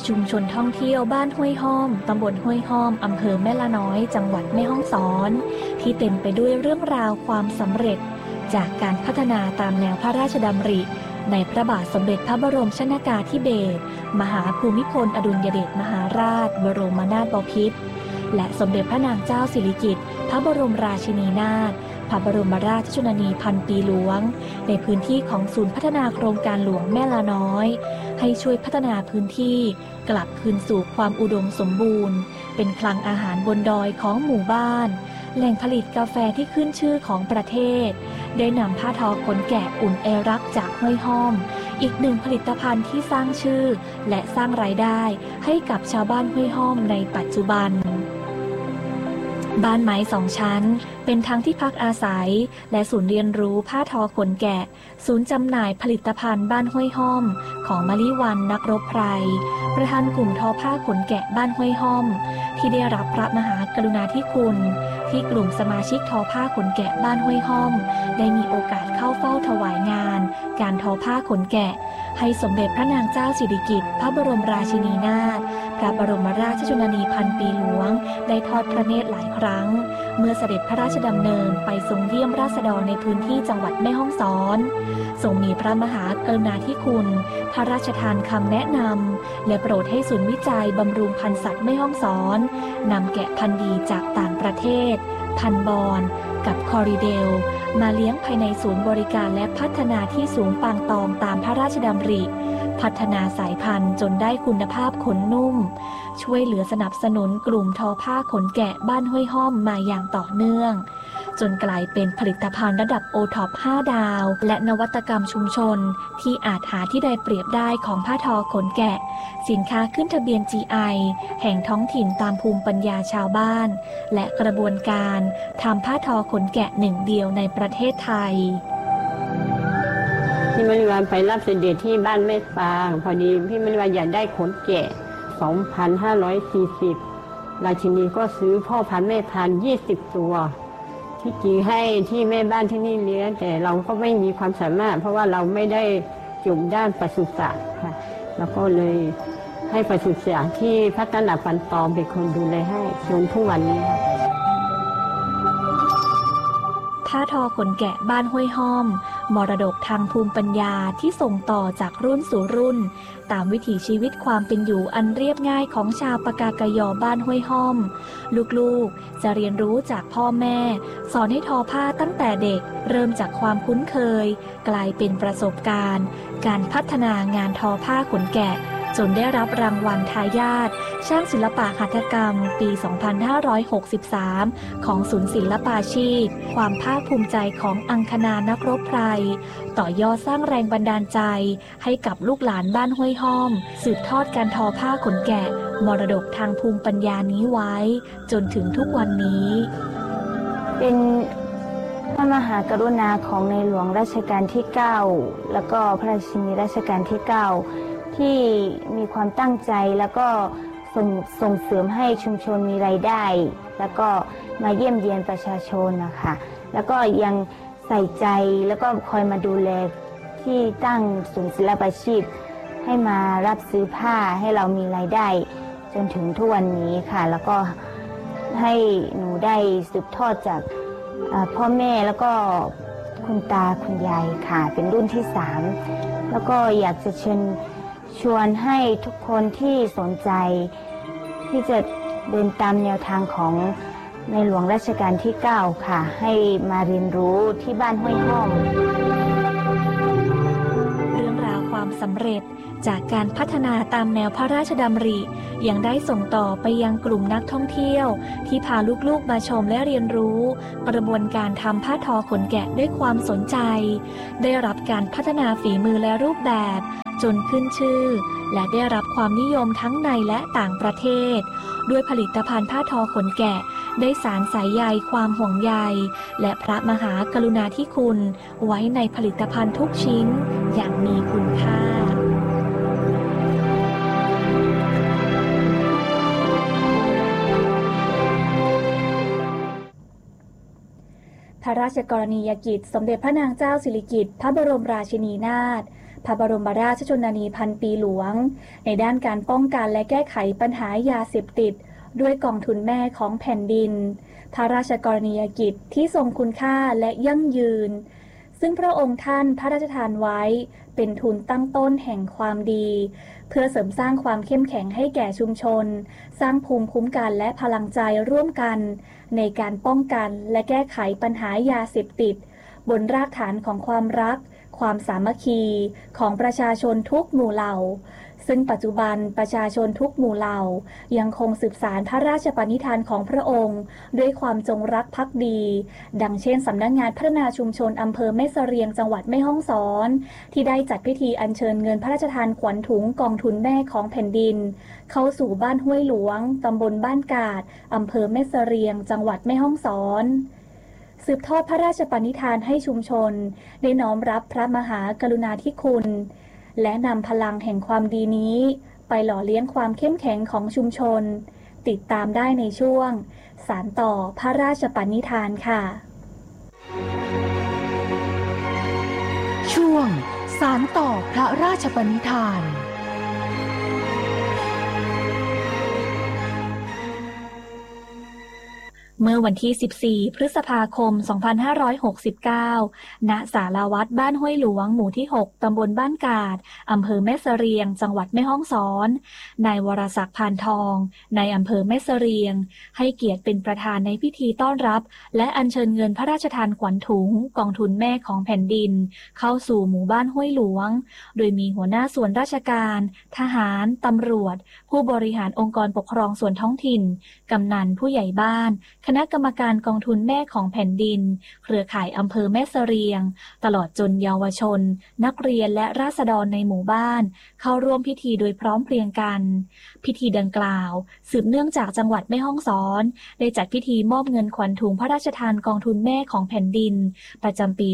ชุมชนท่องเที่ยวบ้านห้วยห้อมตำบลห้วยห้อมอำเภอแม่ละน้อยจังหวัดแม่ฮ่องสอนที่เต็มไปด้วยเรื่องราวความสำเร็จจากการพัฒนาตามแนวพระราชดำริในพระบาทสมเด็จพระบรมชนกาธิเบศรมหาภูมิพลอดุลยเดชมหาราชบรมนาถบพิตรและสมเด็จพระนางเจ้าสิริกิติ์พระบรมราชินีนาถพระบรมราชชนนีพันปีหลวงในพื้นที่ของศูนย์พัฒนาโครงการหลวงแม่ละน้อยให้ช่วยพัฒนาพื้นที่กลับคืนสู่ความอุดมสมบูรณ์เป็นคลังอาหารบนดอยของหมู่บ้านแหล่งผลิตกาแฟที่ขึ้นชื่อของประเทศได้นำผ้าทอขนแกะอุ่นเอรักจากห้วยห้อมอีกหนึ่งผลิตภัณฑ์ที่สร้างชื่อและสร้างรายได้ให้กับชาวบ้านห้วยห้อมในปัจจุบันบ้านไม้2 ชั้นเป็นทั้งที่พักอาศัยและศูนย์เรียนรู้ผ้าทอขนแกะศูนย์จำหน่ายผลิตภัณฑ์บ้านห้วยห้อมของมลิวันนักรบไพรประธานกลุ่มทอผ้าขนแกะบ้านห้วยห้อมที่ได้รับพระมหากรุณาธิคุณที่กลุ่มสมาชิกทอผ้าขนแกะบ้านห้วยห้อมได้มีโอกาสเข้าเฝ้าถวายงานการทอผ้าขนแกะให้สมเด็จพระนางเจ้าสิริกิติ์พระบรมราชินีนาถพระบรมราชชนนีพันปีหลวงได้ทอดพระเนตรหลายครั้งเมื่อเสด็จพระราชดำเนินไปทรงเยี่ยมราษฎรในพื้นที่จังหวัดแม่ฮ่องสอนทรงมีพระมหากรุณาธิคุณพระราชทานคำแนะนำและโปรดให้ศูนย์วิจัยบำรุงพันธุ์สัตว์แม่ฮ่องสอนนำแกะพันธุ์ดีจากต่างประเทศพันบอนกับคอริเดลมาเลี้ยงภายในศูนย์บริการและพัฒนาที่สูงปางตองตามพระราชดำริพัฒนาสายพันธุ์จนได้คุณภาพขนนุ่มช่วยเหลือสนับสนุนกลุ่มทอผ้าขนแกะบ้านห้วยห้อมมาอย่างต่อเนื่องจนกลายเป็นผลิตภัณฑ์ระดับโอท็อป5 ดาวและนวัตกรรมชุมชนที่อาจหาที่ใดเปรียบได้ของผ้าทอขนแกะสินค้าขึ้นทะเบียน GI แห่งท้องถิ่นตามภูมิปัญญาชาวบ้านและกระบวนการทำผ้าทอขนแกะหนึ่งเดียวในประเทศไทยพี่มณีวันไปรับเสด็จที่บ้านแม่ฟางพอดีพี่มณีวันอยากได้ขนแกะ 2,540 ราชินีก็ซื้อพ่อพันธุ์แม่พันธุ์20 ตัวที่จริงให้ที่แม่บ้านที่นี่เลี้ยงแต่เราก็ไม่มีความสามารถเพราะว่าเราไม่ได้จบด้านปศุสัตว์ค่ะแล้วก็เลยให้ปศุสัตว์ที่พัฒนาพันธุ์ตอมเป็นคนดูแลให้จนทุกวันนี้ผ้าทอขนแกะบ้านห้วยห้อมมรดกทางภูมิปัญญาที่ส่งต่อจากรุ่นสู่รุ่นตามวิถีชีวิตความเป็นอยู่อันเรียบง่ายของชาวปากากยอบ้านห้วยห้อมลูกๆจะเรียนรู้จากพ่อแม่สอนให้ทอผ้าตั้งแต่เด็กเริ่มจากความคุ้นเคยกลายเป็นประสบการณ์การพัฒนางานทอผ้าขนแกะจนได้รับรางวัลทายาทช่างศิลปะหัตถกรรมปี 2563 ของศูนย์ศิลปาชีพความภาคภูมิใจของอังคณานักรบไพรต่อยอดสร้างแรงบันดาลใจให้กับลูกหลานบ้านห้วยห้อมสืบทอดการทอผ้าขนแกะมรดกทางภูมิปัญญานี้ไว้จนถึงทุกวันนี้เป็นพระมหากรุณาของในหลวงรัชกาลที่ 9 แล้วก็พระราชินีรัชกาลที่ 9ที่มีความตั้งใจแล้วก็ส่งเสริมให้ชุมชนมีรายได้แล้วก็มาเยี่ยมเยียนประชาชนนะคะแล้วก็ยังใส่ใจแล้วก็คอยมาดูแลที่ตั้งศูนย์ศิลปาชีพให้มารับซื้อผ้าให้เรามีรายได้จนถึงทุกวันนี้ค่ะแล้วก็ให้หนูได้สืบทอดจากพ่อแม่แล้วก็คุณตาคุณยายค่ะเป็นรุ่นที่ 3แล้วก็อยากจะเชิญชวนให้ทุกคนที่สนใจที่จะเดินตามแนวทางของในหลวงรัชกาลที่ 9 ค่ะให้มาเรียนรู้ที่บ้านห้วยห้อมเรื่องราวความสำเร็จจากการพัฒนาตามแนวพระราชดำริยังได้ส่งต่อไปยังกลุ่มนักท่องเที่ยวที่พาลูกๆมาชมและเรียนรู้กระบวนการทำผ้าทอขนแกะด้วยความสนใจได้รับการพัฒนาฝีมือและรูปแบบจนขึ้นชื่อและได้รับความนิยมทั้งในและต่างประเทศด้วยผลิตภัณฑ์ผ้าทอขนแกะได้สานสายใยความห่วงใยและพระมหากรุณาธิคุณไว้ในผลิตภัณฑ์ทุกชิ้นอย่างมีคุณค่าพระราชกรณียกิจสมเด็จพระนางเจ้าสิริกิติ์พระบรมราชินีนาถพระบรมราชชนนีพันปีหลวงในด้านการป้องกันและแก้ไขปัญหายาเสพติดด้วยกองทุนแม่ของแผ่นดินพระราชกรณียกิจที่ทรงคุณค่าและยั่งยืนซึ่งพระองค์ท่านพระราชทานไว้เป็นทุนตั้งต้นแห่งความดีเพื่อเสริมสร้างความเข้มแข็งให้แก่ชุมชนสร้างภูมิคุ้มกันและพลังใจร่วมกันในการป้องกันและแก้ไขปัญหายาเสพติดบนรากฐานของความรักความสามัคคีของประชาชนทุกหมู่เหล่าซึ่งปัจจุบันประชาชนทุกหมู่เหล่ายังคงสืบสานพระราชปณิธานของพระองค์ด้วยความจงรักภักดีดังเช่นสำนักงานพัฒนาชุมชนอำเภอแม่เสรียงจังหวัดแม่ฮ่องสอนที่ได้จัดพิธีอัญเชิญเงินพระราชทานขวัญถุงกองทุนแม่ของแผ่นดินเข้าสู่บ้านห้วยหลวงตำบลบ้านกาดอำเภอแม่เสรียงจังหวัดแม่ฮ่องสอนสืบทอดพระราชปณิธานให้ชุมชนได้น้อมรับพระมหากรุณาธิคุณและนำพลังแห่งความดีนี้ไปหล่อเลี้ยงความเข้มแข็งของชุมชนติดตามได้ในช่วงสานต่อพระราชปณิธานค่ะช่วงสานต่อพระราชปณิธานเมื่อวันที่ 14 พฤษภาคม 2569 ณ ศาลาวัดบ้านห้วยหลวง หมู่ที่ 6 ตำบลบ้านกาด อำเภอแม่เสรียง จังหวัดแม่ฮ่องสอน นายวรศักดิ์พานทอง นายอำเภอแม่เสรียง ให้เกียรติเป็นประธานในพิธีต้อนรับและอัญเชิญเงินพระราชทานขวัญถุงกองทุนแม่ของแผ่นดินเข้าสู่หมู่บ้านห้วยหลวง โดยมีหัวหน้าส่วนราชการ ทหาร ตำรวจ ผู้บริหารองค์กรปกครองส่วนท้องถิ่น กำนันผู้ใหญ่บ้านคณะกรรมการกองทุนแม่ของแผ่นดินเครือข่ายอำเภอแม่เสรียงตลอดจนเยาวชนนักเรียนและราษฎรในหมู่บ้านเข้าร่วมพิธีโดยพร้อมเพรียงกันพิธีดังกล่าวสืบเนื่องจากจังหวัดแม่ฮ่องสอนได้จัดพิธีมอบเงินขวัญถุงพระราชทานกองทุนแม่ของแผ่นดินประจำปี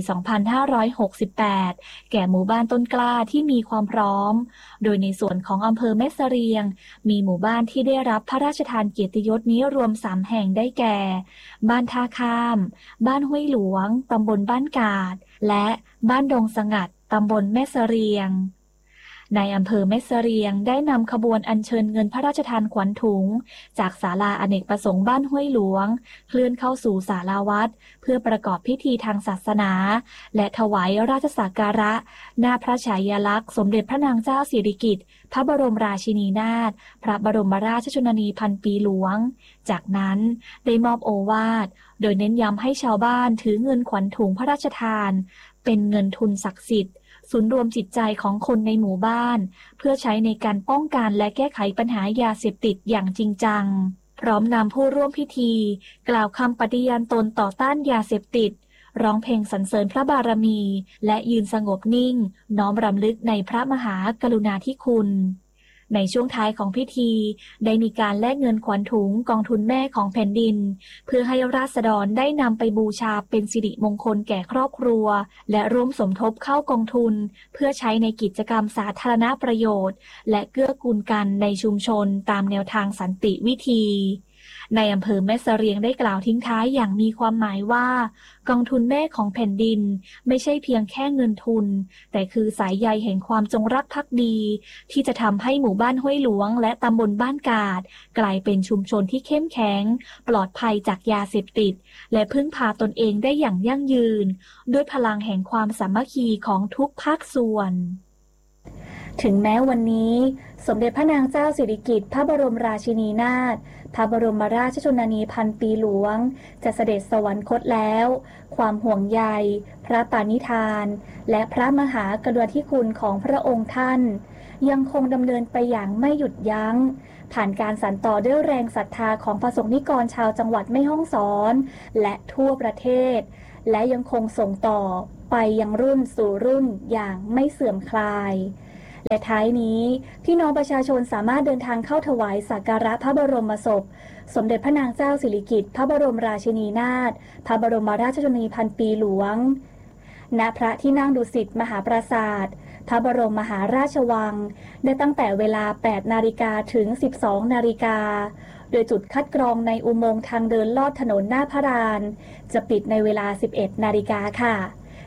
2568 แก่หมู่บ้านต้นกล้าที่มีความพร้อมโดยในส่วนของอำเภอแม่เสรียงมีหมู่บ้านที่ได้รับพระราชทานเกียรติยศนี้รวม3แห่งได้แก่บ้านท่าข้ามบ้านห้วยหลวงตำบลบ้านกาดและบ้านดงสงัดตำบลแม่เสรียงในอำเภอแม่เสรียงได้นำขบวนอัญเชิญเงินพระราชทานขวัญถุงจากศาลาอเนกประสงค์บ้านห้วยหลวงเคลื่อนเข้าสู่ศาลาวัดเพื่อประกอบพิธีทางศาสนาและถวายราชสักการะหน้าพระฉายาลักษณ์สมเด็จพระนางเจ้าสิริกิติ์พระบรมราชินีนาถพระบรมราชชนนีพันปีหลวงจากนั้นได้มอบโอวาทโดยเน้นย้ำให้ชาวบ้านถือเงินขวัญถุงพระราชทานเป็นเงินทุนศักดิ์สิทธิ์ศูนย์รวมจิตใจของคนในหมู่บ้านเพื่อใช้ในการป้องกันและแก้ไขปัญหายาเสพติดอย่างจริงจังพร้อมนำผู้ร่วมพิธีกล่าวคำปฏิญาณตนต่อต้านยาเสพติดร้องเพลงสรรเสริญพระบารมีและยืนสงบนิ่งน้อมรำลึกในพระมหากรุณาธิคุณในช่วงท้ายของพิธีได้มีการแลกเงินขวัญถุงกองทุนแม่ของแผ่นดินเพื่อให้ราษฎรได้นำไปบูชาเป็นสิริมงคลแก่ครอบครัวและร่วมสมทบเข้ากองทุนเพื่อใช้ในกิจกรรมสาธารณประโยชน์และเกื้อกูลกันในชุมชนตามแนวทางสันติวิธีในอำเภอแม่เสรียงได้กล่าวทิ้งท้ายอย่างมีความหมายว่ากองทุนแม่ของแผ่นดินไม่ใช่เพียงแค่เงินทุนแต่คือสายใยแห่งความจงรักภักดีที่จะทำให้หมู่บ้านห้วยหลวงและตำบลบ้านกาดกลายเป็นชุมชนที่เข้มแข็งปลอดภัยจากยาเสพติดและพึ่งพาตนเองได้อย่างยั่งยืนด้วยพลังแห่งความสามัคคีของทุกภาคส่วนถึงแม้วันนี้สมเด็จพระนางเจ้าสิริกิติ์พระบรมราชินีนาถพระบรมราชชนนีพันปีหลวงจะเสด็จสวรรคตแล้วความห่วงใยพระปณิธานและพระมหากรุณาธิคุณของพระองค์ท่านยังคงดำเนินไปอย่างไม่หยุดยั้งผ่านการสานต่อด้วยแรงศรัทธาของประสงค์นิกรชาวจังหวัดแม่ฮ่องสอนและทั่วประเทศและยังคงส่งต่อไปยังรุ่นสู่รุ่นอย่างไม่เสื่อมคลายและท้ายนี้พี่น้องประชาชนสามารถเดินทางเข้าถวายสักการะพระบรมศพสมเด็จพระนางเจ้าสิริกิติ์พระบรมราชินีนาถพระบรมราชชนนีพันปีหลวงณพระที่นั่งดุสิตมหาปราสาทพระบรมมหาราชวังได้ตั้งแต่เวลา 8 นาฬิกาถึง 12 นาฬิกาโดยจุดคัดกรองในอุโมงค์ทางเดินลอดถนนหน้าพระลานจะปิดในเวลา 11 นาฬิกาค่ะ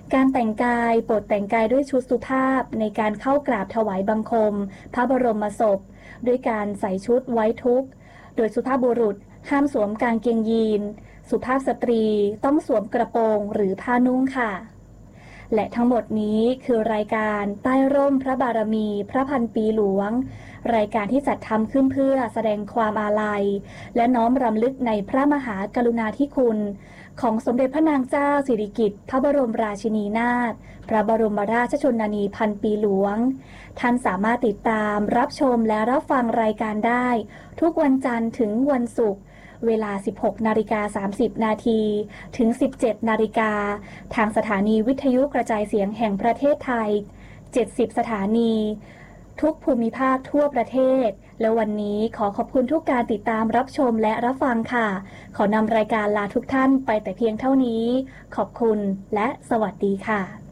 การแต่งกายโปรดแต่งกายด้วยชุดสุภาพในการเข้ากราบถวายบังคมพระบรมศพด้วยการใส่ชุดไว้ทุกข์โดยสุภาพบุรุษห้ามสวมกางเกงยีนสุภาพสตรีต้องสวมกระโปรงหรือผ้านุ่งค่ะและทั้งหมดนี้คือรายการใต้ร่มพระบารมีพระพันปีหลวงรายการที่จัดทำขึ้นเพื่อแสดงความอาลัยและน้อมรำลึกในพระมหากรุณาธิคุณของสมเด็จพระนางเจ้าสิริกิติ์พระบรมราชินีนาถพระบรมราชชนนีพันปีหลวงท่านสามารถติดตามรับชมและรับฟังรายการได้ทุกวันจันทร์ถึงวันศุกร์เวลา 16:30 นาทีถึง 17 นาฬิกาทางสถานีวิทยุกระจายเสียงแห่งประเทศไทย 70 สถานีทุกภูมิภาคทั่วประเทศและวันนี้ขอขอบคุณทุกการติดตามรับชมและรับฟังค่ะขอนำรายการลาทุกท่านไปแต่เพียงเท่านี้ขอบคุณและสวัสดีค่ะ